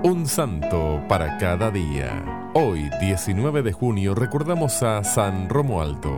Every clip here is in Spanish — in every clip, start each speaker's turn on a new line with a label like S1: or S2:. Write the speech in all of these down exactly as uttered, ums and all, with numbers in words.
S1: Un santo para cada día. Hoy, diecinueve de junio, recordamos a San Romualdo.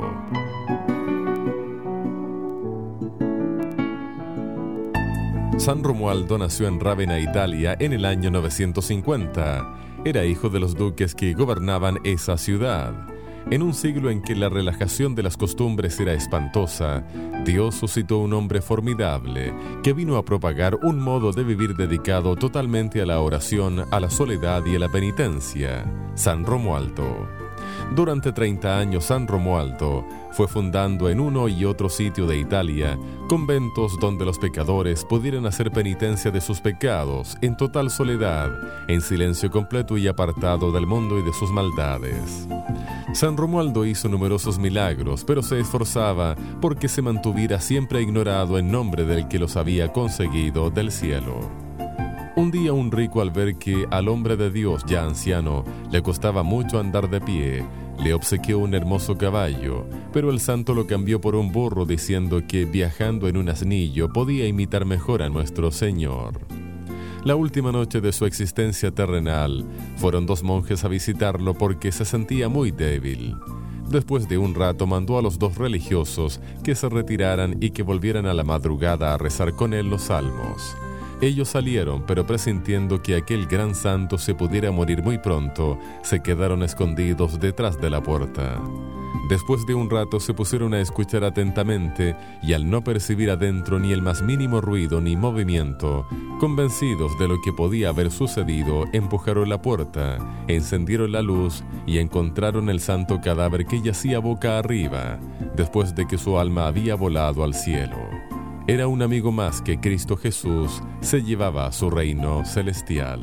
S1: San Romualdo nació en Rávena, Italia, en el año novecientos cincuenta. Era hijo de los duques que gobernaban esa ciudad. En un siglo en que la relajación de las costumbres era espantosa, Dios suscitó un hombre formidable que vino a propagar un modo de vivir dedicado totalmente a la oración, a la soledad y a la penitencia: San Romualdo. Durante treinta años, San Romualdo fue fundando en uno y otro sitio de Italia conventos donde los pecadores pudieran hacer penitencia de sus pecados en total soledad, en silencio completo y apartado del mundo y de sus maldades. San Romualdo hizo numerosos milagros, pero se esforzaba porque se mantuviera siempre ignorado en nombre del que los había conseguido del cielo. Un día un rico, al ver que al hombre de Dios ya anciano le costaba mucho andar de pie, le obsequió un hermoso caballo, pero el santo lo cambió por un burro, diciendo que viajando en un asnillo podía imitar mejor a nuestro Señor. La última noche de su existencia terrenal, fueron dos monjes a visitarlo porque se sentía muy débil. Después de un rato mandó a los dos religiosos que se retiraran y que volvieran a la madrugada a rezar con él los salmos. Ellos salieron, pero presintiendo que aquel gran santo se pudiera morir muy pronto, se quedaron escondidos detrás de la puerta. Después de un rato se pusieron a escuchar atentamente y al no percibir adentro ni el más mínimo ruido ni movimiento, convencidos de lo que podía haber sucedido, empujaron la puerta, encendieron la luz y encontraron el santo cadáver que yacía boca arriba, después de que su alma había volado al cielo. Era un amigo más que Cristo Jesús se llevaba a su reino celestial.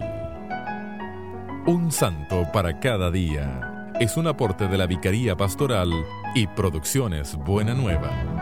S1: Un santo para cada día. Es un aporte de la Vicaría Pastoral y Producciones Buena Nueva.